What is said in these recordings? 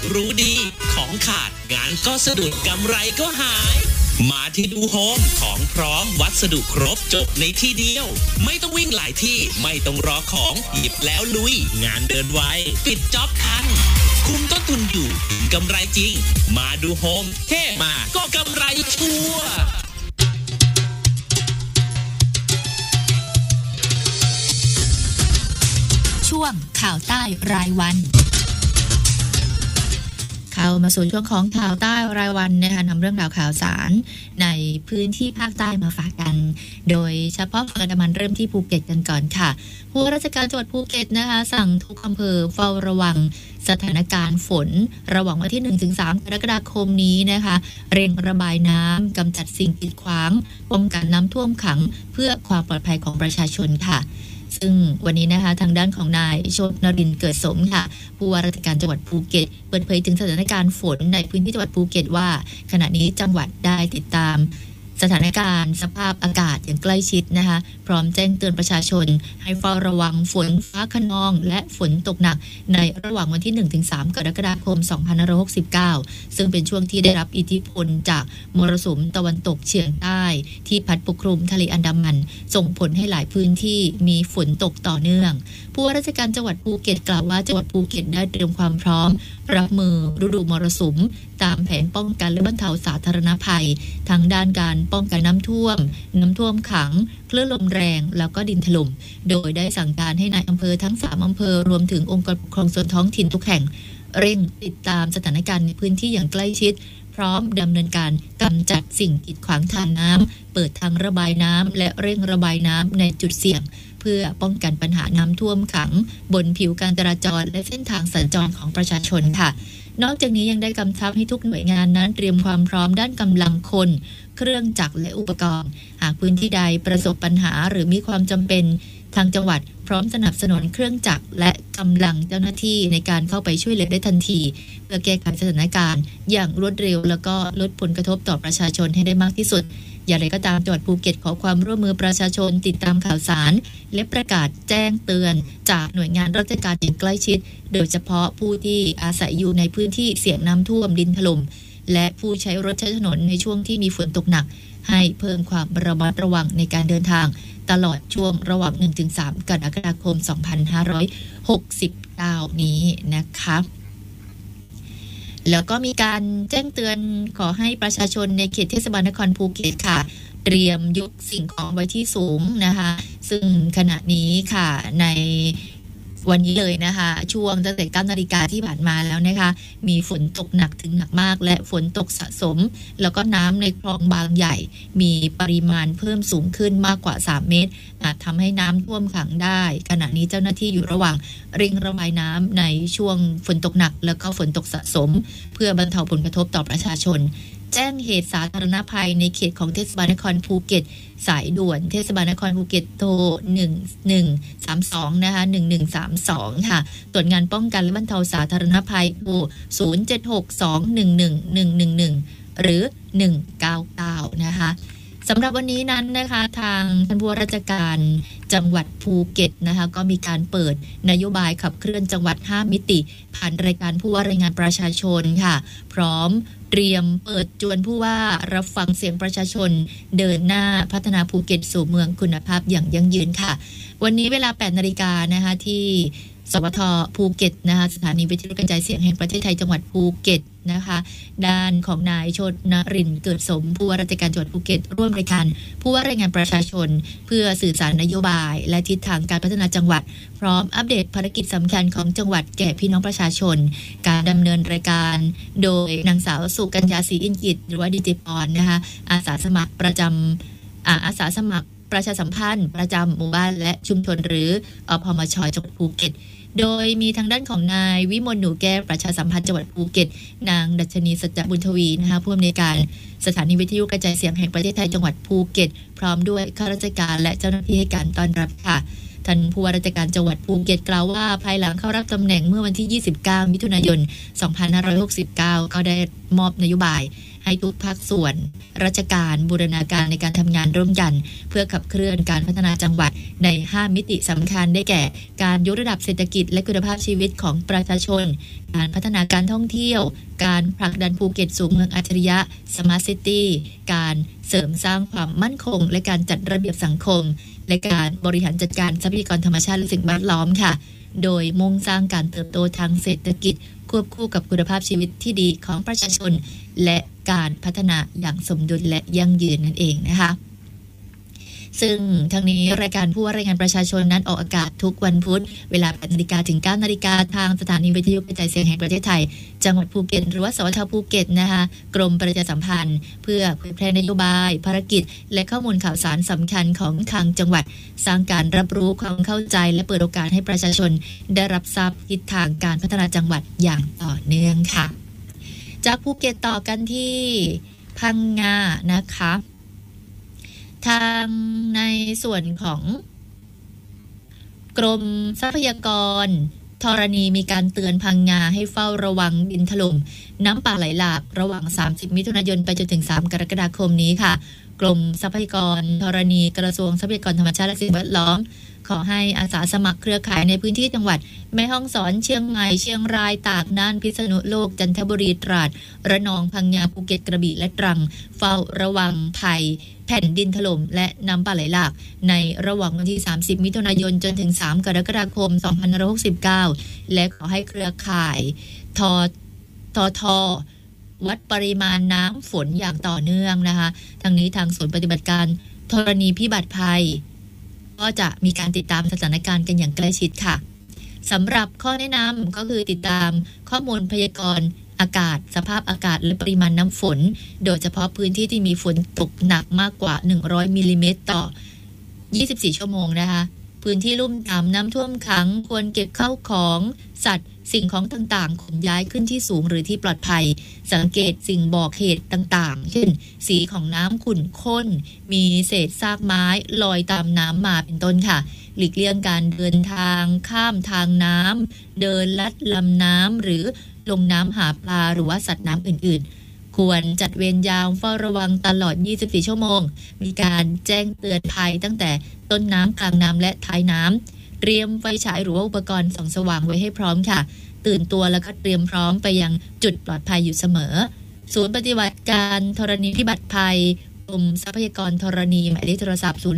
รู้ดีของขาดงานก็สะดุดกำไรก็หายมาที่ดูโฮมของพร้อมวัสดุครบจบในที่เดียวไม่ต้องวิ่งหลายที่ไม่ต้องรอของหยิบแล้วลุยงานเดินไวปิดจ็อบทันคุมต้นทุนอยู่กำไรจริงมาดูโฮมเท่มาก็กำไรชัวร์ช่วงข่าวใต้รายวันเข้ามาสู่ช่วงของข่าวใต้รายวันนะคะนำเรื่องราวข่าวสารในพื้นที่ภาคใต้มาฝากกันโดยเฉพาะฝั่งอันดามันเริ่มที่ภูเก็ตกันก่อนค่ะผู้ว่าราชการจังหวัดภูเก็ตนะคะสั่งทุกอำเภอเฝ้าระวังสถานการณ์ฝนระหว่างวันที่ 1-3 กรกฎาคมนี้นะคะเร่งระบายน้ำกำจัดสิ่งกีดขวางป้องกันน้ำท่วมขังเพื่อความปลอดภัยของประชาชนค่ะซึ่งวันนี้นะคะทางด้านของนายโชตินรินทร์เกิดสมค่ะผู้ว่าราชการจังหวัดภูเก็ตเปิดเผยถึงสถานการณ์ฝนในพื้นที่จังหวัดภูเก็ตว่าขณะนี้จังหวัดได้ติดตามสถานการณ์สภาพอากาศอย่างใกล้ชิดนะคะพร้อมแจ้งเตือนประชาชนให้เฝ้าระวังฝนฟ้าคะนองและฝนตกหนักในระหว่างวันที่ 1-3 กรกฎาคม 2569 ซึ่งเป็นช่วงที่ได้รับอิทธิพลจากมรสุมตะวันตกเฉียงใต้ที่พัดปกคลุมทะเลอันดามันส่งผลให้หลายพื้นที่มีฝนตกต่อเนื่องผู้ว่าราชการจังหวัดภูเก็ตกล่าวว่าจังหวัดภูเก็ตได้เตรียมความพร้อมรับมือฤดูมรสุมตามแผนป้องกันและบรรเทาสาธารณภัยทางด้านการป้องกันน้ำท่วมขังคลื่นลมแรงแล้วก็ดินถล่มโดยได้สั่งการให้นายอำเภอทั้ง3อำเภอรวมถึงองค์กรปกครองส่วนท้องถิ่นทุกแห่งเร่งติดตามสถานการณ์ในพื้นที่อย่างใกล้ชิดพร้อมดำเนินการกำจัดสิ่งกีดขวางทางน้ำเปิดทางระบายน้ำและเร่งระบายน้ำในจุดเสี่ยงเพื่อป้องกันปัญหาน้ำท่วมขังบนผิวการจราจรและเส้นทางสัญจรของประชาชนค่ะนอกจากนี้ยังได้กำชับให้ทุกหน่วยงานนั้นเตรียมความพร้อมด้านกำลังคนเครื่องจักรและอุปกรณ์หากพื้นที่ใดประสบปัญหาหรือมีความจำเป็นทางจังหวัดพร้อมสนับสนุนเครื่องจักรและกำลังเจ้าหน้าที่ในการเข้าไปช่วยเหลือได้ทันทีเพื่อแก้ไขสถานการณ์อย่างรวดเร็วแล้วก็ลดผลกระทบต่อประชาชนให้ได้มากที่สุดอย่างไรก็ตามจังหวัดภูเก็ตขอความร่วมมือประชาชนติดตามข่าวสารและประกาศแจ้งเตือนจากหน่วยงานราชการอย่างใกล้ชิดโดยเฉพาะผู้ที่อาศัยอยู่ในพื้นที่เสี่ยงน้ำท่วมดินถล่มและผู้ใช้รถใช้ถนนในช่วงที่มีฝนตกหนักให้เพิ่มความระมัดระวังในการเดินทางตลอดช่วงระหว่าง 1-3 กรกฎาคม 2569 นี้นะคะแล้วก็มีการแจ้งเตือนขอให้ประชาชนในเขตเทศบาลนครภูเก็ตค่ะเตรียมยกสิ่งของไว้ที่สูงนะคะซึ่งขณะนี้ค่ะในวันนี้เลยนะคะช่วงตั้งแต่ 9 นาฬิกาที่ผ่านมาแล้วนะคะมีฝนตกหนักถึงหนักมากและฝนตกสะสมแล้วก็น้ำในคลองบางใหญ่มีปริมาณเพิ่มสูงขึ้นมากกว่า3 เมตรอาจทำให้น้ำท่วมขังได้ขณะนี้เจ้าหน้าที่อยู่ระหว่างเร่งระบายน้ำในช่วงฝนตกหนักแล้วก็ฝนตกสะสมเพื่อบรรเทาผลกระทบต่อประชาชนแจ้งเหตุสาธารณภัยในเขตของเทศบาลนครภูเก็ตสายด่วนเทศบาลนครภูเก็ตโทร1132นะคะ1132ค่ะตรวจงานป้องกันและบรรเทาสาธารณภัยโทร0762111111หรือ199นะคะสำหรับวันนี้นั้นนะคะทางท่านผู้ว่าราชการจังหวัดภูเก็ตนะคะก็มีการเปิดนโยบายขับเคลื่อนจังหวัด5มิติผ่านรายการผู้ว่ารายงานประชาชนค่ะพร้อมเตรียมเปิดจวนผู้ว่ารับฟังเสียงประชาชนเดินหน้าพัฒนาภูเก็ตสู่เมืองคุณภาพอย่างยั่งยืนค่ะวันนี้เวลา 8 นาฬิกานะคะที่สวท.ภูเก็ตนะคะสถานีวิทยุกระจายเสียงแห่งประเทศไทยจังหวัดภูเก็ตนะคะด้านของนายโชตินรินทร์เกิดสมผู้ว่าราชการจังหวัดภูเก็ตร่วมรายการผู้ว่ารายงานประชาชนเพื่อสื่อสารนโยบายและทิศทางการพัฒนาจังหวัดพร้อมอัปเดตภารกิจสำคัญของจังหวัดแก่พี่น้องประชาชนการดำเนินรายการโดยนางสาวสุกัญญาศรีอินกิจหรือว่าดีเจปอนนะคะอาสาสมัครประชาสัมพันธ์ประจำหมู่บ้านและชุมชนหรืออพมช.จังหวัดภูเก็ตโดยมีทางด้านของนายวิมลหนูแก้วประชาสัมพันธ์จังหวัดภูเก็ตนางดัชนีสัจจบุญทวีนะคะผู้อำนวยการสถานีวิทยุกระจายเสียงแห่งประเทศไทยจังหวัดภูเก็ตพร้อมด้วยข้าราชการและเจ้าหน้าที่ให้การต้อนรับค่ะท่านผู้ว่าราชการจังหวัดภูเก็ตกล่าวว่าภายหลังเข้ารับตำแหน่งเมื่อวันที่29มิถุนายน2569ก็ได้มอบนโยบายให้ทุกภาคส่วนราชการบูรณาการในการทำงานร่วมกันเพื่อขับเคลื่อนการพัฒนาจังหวัดใน5มิติสำคัญได้แก่การยกระดับเศรษฐกิจและคุณภาพชีวิตของประชาชนการพัฒนาการท่องเที่ยวการผลักดันภูเก็ตสู่เมืองอัจฉริยะ Smart City การเสริมสร้างความมั่นคงและการจัดระเบียบสังคมและการบริหารจัดการทรัพยากรธรรมชาติและสิ่งแวดล้อมค่ะโดยมุ่งสร้างการเติบโตทางเศรษฐกิจควบคู่กับคุณภาพชีวิตที่ดีของประชาชนและการพัฒนาอย่างสมดุลและยั่งยืนนั่นเองนะคะซึ่งทั้งนี้รายการผู้ว่ารายงานประชาชนนั้นออกอากาศทุกวันพุธเวลา 8 นาฬิกาถึง 9 นาฬิกาทางสถานีวิทยุกระจายเสียงแห่งประเทศไทยจังหวัดภูเก็ตหรือว่าสวท.ภูเก็ตนะคะกรมประชาสัมพันธ์เพื่อเผยแพร่นโยบายภารกิจและข้อมูลข่าวสารสำคัญของทางจังหวัดสร้างการรับรู้ความเข้าใจและเปิดโอกาสให้ประชาชนได้รับทราบทิศทางการพัฒนาจังหวัดอย่างต่อเนื่องค่ะจากภูเก็ตต่อกันที่พังงานะคะทางในส่วนของกรมทรัพยากรธรณีมีการเตือนพังงาให้เฝ้าระวังดินถล่มน้ำป่าไหลหลากระหว่าง30มิถุนายนไปจนถึง3กรกฎาคมนี้ค่ะกรมทรัพยากรธรณีกระทรวงทรัพยากรธรรมชาติและสิ่งแวดล้อมขอให้อาสาสมัครเครือข่ายในพื้นที่จังหวัดแม่ฮ่องสอนเชียงใหม่เชียงรายตากน่านพิษณุโลกจันทบุรีตราดระนองพังงาภูเก็ตกระบี่และตรังเฝ้าระวังภัยแผ่นดินถล่มและน้ำป่าไหลหลากในระหว่างวันที่30มิถุนายนจนถึง3กรกฎาคม2569และขอให้เครือข่ายทวัดปริมาณน้ำฝนอย่างต่อเนื่องนะคะทั้งนี้ทางศูนย์ปฏิบัติการธรณีพิบัติภัยก็จะมีการติดตามสถานการณ์กันอย่างใกล้ชิดค่ะสำหรับข้อแนะนำก็คือติดตามข้อมูลพยากรณ์อากาศสภาพอากาศและปริมาณน้ำฝนโดยเฉพาะพื้นที่ที่มีฝนตกหนักมากกว่า100มิลลิเมตรต่อ24ชั่วโมงนะคะพื้นที่ลุ่มต่ำน้ำท่วมขังควรเก็บข้าวของสัตว์สิ่งของต่างๆขนย้ายขึ้นที่สูงหรือที่ปลอดภัยสังเกตสิ่งบอกเหตุต่างๆเช่นสีของน้ำขุ่นข้นมีเศษซากไม้ลอยตามน้ำมาเป็นต้นค่ะหลีกเลี่ยงการเดินทางข้ามทางน้ำเดินลัดลำน้ำหรือลงน้ำหาปลาหรือว่าสัตว์น้ำอื่นๆควรจัดเวรยามเฝ้าระวังตลอด24ชั่วโมงมีการแจ้งเตือนภัยตั้งแต่ต้นน้ำกลางน้ำและท้ายน้ำเตรียมไฟฉายหรือว่าอุปกรณ์ส่องสว่างไว้ให้พร้อมค่ะตื่นตัวแล้วก็เตรียมพร้อมไปยังจุดปลอดภัยอยู่เสมอศูนย์ปฏิบัติการธรณีพิบัติภัยกรมทรัพยากรธรณีหมายเลขโทรศัพท์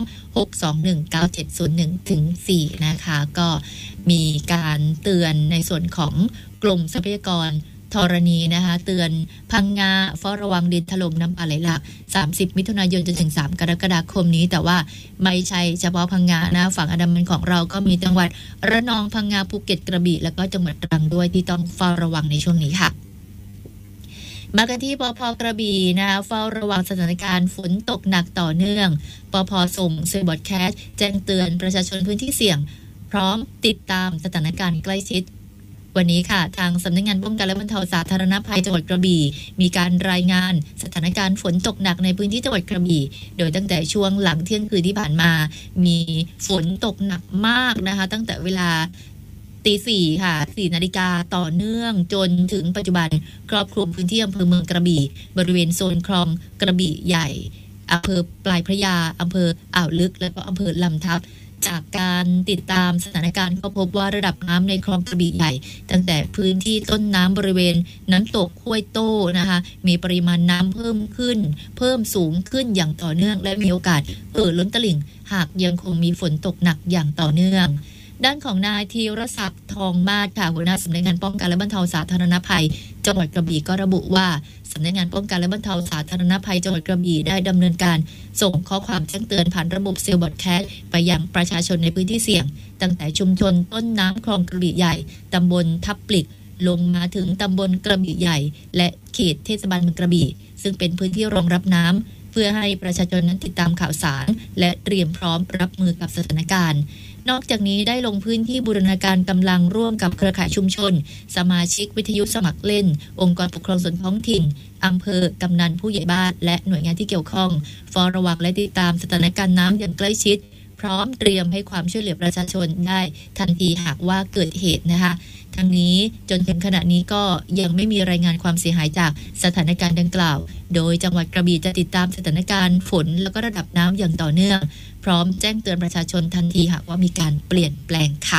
02-621-9701-4นะคะก็มีการเตือนในส่วนของกรมทรัพยากรธรณีนะคะเตือนพังงาเฝ้าระวังดินถล่มน้ำป่าไหลหลาก30มิถุนายนจนถึง3กรกฎาคมนี้แต่ว่าไม่ใช่เฉพาะพังงานะฝั่งอันดามันของเราก็มีจังหวัดระนองพังงาภูเก็ตกระบี่แล้วก็จังหวัดตรังด้วยที่ต้องเฝ้าระวังในช่วงนี้ค่ะมากันที่ปภ.กระบี่นะคะเฝ้าระวังสถานการณ์ฝนตกหนักต่อเนื่องปภ.ส่งเซอร์บอดแคสต์แจ้งเตือนประชาชนพื้นที่เสี่ยงพร้อมติดตามสถานการณ์ใกล้ชิดวันนี้ค่ะทางสำนักงานป้องกันและบรรเทาสาธารณภัยจังหวัดกระบี่มีการรายงานสถานการณ์ฝนตกหนักในพื้นที่จังหวัดกระบี่โดยตั้งแต่ช่วงหลังเที่ยงคืนที่ผ่านมามีฝนตกหนักมากนะคะตั้งแต่เวลาตี 4ค่ะ4 นาฬิกาต่อเนื่องจนถึงปัจจุบันครอบคลุมพื้นที่อำเภอเมืองกระบี่บริเวณโซนคลองกระบี่ใหญ่อำเภอปลายพระยาอำเภออ่าวลึกและก็อำเภอลำทับจากการติดตามสถานการณ์ก็พบว่าระดับน้ำในคลองกระบี่ใหญ่ตั้งแต่พื้นที่ต้นน้ำบริเวณน้ำตกห้วยโต้นะคะมีปริมาณน้ำเพิ่มสูงขึ้นอย่างต่อเนื่องและมีโอกาสล้นตลิ่งหากยังคงมีฝนตกหนักอย่างต่อเนื่องด้านของนายธีรศักดิ์ทองมาศค่ะหัวหน้าสำนักงานป้องกันและบรรเทาสาธารณภัยจังหวัดกระบี่ก็ระบุว่าสำนักงานป้องกันและบรรเทาสาธารณภัยจังหวัดกระบี่ได้ดำเนินการส่งข้อความแจ้งเตือนผ่านระบบเซลล์บอดแคสต์ไปยังประชาชนในพื้นที่เสี่ยงตั้งแต่ชุมชนต้นน้ำคลองกระบี่ใหญ่ตำบลทับปลิกลงมาถึงตำบลกระบี่ใหญ่และเขตเทศบาลเมืองกระบี่ซึ่งเป็นพื้นที่รองรับน้ำเพื่อให้ประชาชนนั้นติดตามข่าวสารและเตรียมพร้อมรับมือกับสถานการณ์นอกจากนี้ได้ลงพื้นที่บูรณาการกำลังร่วมกับเครือข่ายชุมชนสมาชิกวิทยุสมัครเล่นองค์กรปกครองส่วนท้องถิ่นอำเภอกำนันผู้ใหญ่บ้านและหน่วยงานที่เกี่ยวข้องเฝ้าระวังและติดตามสถานการณ์น้ำอย่างใกล้ชิดพร้อมเตรียมให้ความช่วยเหลือประชาชนได้ทันทีหากว่าเกิดเหตุนะคะทั้งนี้จนถึงขณะนี้ก็ยังไม่มีรายงานความเสียหายจากสถานการณ์ดังกล่าวโดยจังหวัดกระบี่จะติดตามสถานการณ์ฝนและก็ระดับน้ำอย่างต่อเนื่องพร้อมแจ้งเตือนประชาชนทันทีหากว่ามีการเปลี่ยนแปลงค่ะ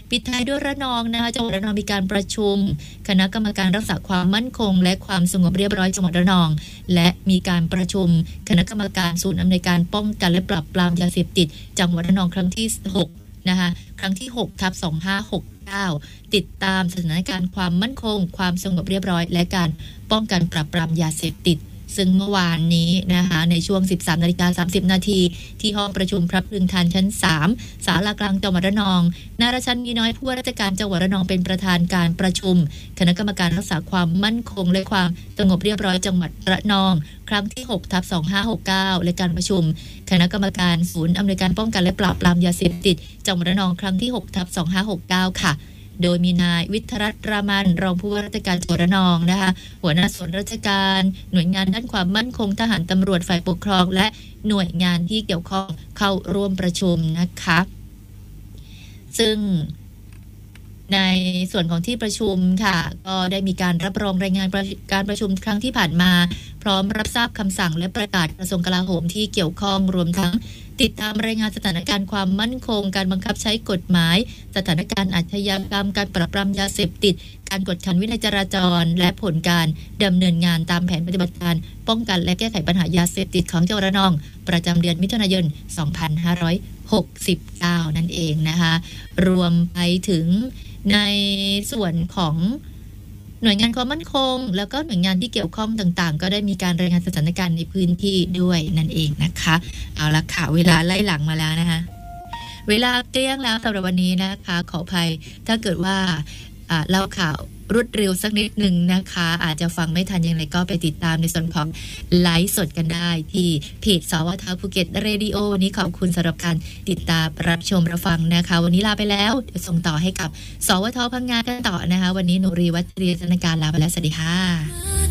ปิดท้ายด้วยระนองนะคะจังหวัดระนองมีการประชุมคณะกรรมการรักษาความมั่นคงและความสงบเรียบร้อยจังหวัดระนองและมีการประชุมคณะกรรมการศูนย์อำนวยการป้องกันและปราบปรามยาเสพติดจังหวัดระนองครั้งที่6นะคะครั้งที่6/2569ติดตามสถานการณ์ความมั่นคงความสงบเรียบร้อยและการป้องกันปราบปรามยาเสพติดซึ่งเมื่อวานนี้นะคะในช่วง 13:30 นาทีที่ห้องประชุมพระพฤงทานชั้น3ศาลากลางจังหวัดระนองนายรชันมีน้อยผู้ว่าราชการจังหวัดระนองเป็นประธานการประชุมคณะกรรมการรักษาความมั่นคงและความสงบเรียบร้อยจังหวัดระนองครั้งที่6/2569และการประชุมคณะกรรมการศูนย์อำนวยการป้องกันและปราบปรามยาเสพติดจังหวัดระนองครั้งที่6/2569ค่ะโดยมีนายวิทยรัตน์รามันรองผู้ว่าราชการจังหวัดระนองนะคะหัวหน้าส่วนราชการหน่วยงานด้านความมั่นคงทหารตำรวจฝ่ายปกครองและหน่วยงานที่เกี่ยวข้องเข้าร่วมประชุมนะคะซึ่งในส่วนของที่ประชุมค่ะก็ได้มีการรับรองรายงานการประชุมครั้งที่ผ่านมาพร้อมรับทราบคำสั่งและประกาศกระทรวงกลาโหมที่เกี่ยวข้องรวมทั้งติดตามรายงานสถานการณ์ความมั่นคงการบังคับใช้กฎหมายสถานการณ์อาชญากรรมการปราบปรามยาเสพติดการกวดขันวินัยจราจรและผลการดำเนินงานตามแผนปฏิบัติการป้องกันและแก้ไขปัญหายาเสพติดของจังหวัดระนองประจำเดือนมิถุนายน 2569 นั่นเองนะคะรวมไปถึงในส่วนของหน่วยงานความมั่นคงแล้วก็หน่วยงานที่เกี่ยวข้องต่างๆก็ได้มีการรายงานสถานการณ์ในพื้นที่ด้วยนั่นเองนะคะเอาละค่ะเวลาไล่หลังมาแล้วนะคะเวลาเกลี้ยงแล้วสำหรับวันนี้นะคะขออภัยถ้าเกิดว่าเล่าข่าวรวดเร็วสักนิดหนึ่งนะคะอาจจะฟังไม่ทันยังไงก็ไปติดตามในส่วนของไลฟ์สดกันได้ที่เพจสวท.ภูเก็ตเรดิโอวันนี้ขอบคุณสำหรับการติดตามรับชมรับฟังนะคะวันนี้ลาไปแล้วเดี๋ยวส่งต่อให้กับสวท.พังงากันต่อนะคะวันนี้หนูรีวัชรีธนการลาไปแล้วสวัสดีค่ะ